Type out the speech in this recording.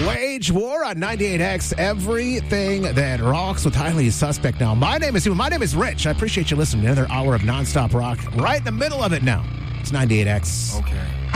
Wage War on 98X. Everything that rocks with Highly Suspect now. My name is Rich. I appreciate you listening to another hour of nonstop rock. Right in the middle of it now. It's 98X. Okay.